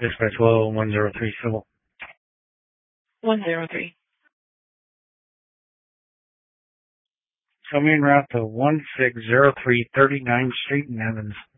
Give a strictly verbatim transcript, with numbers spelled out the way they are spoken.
Dispatch low, one zero three civil. one zero three. Show me en route to one six zero three thirty-ninth Street in Evans.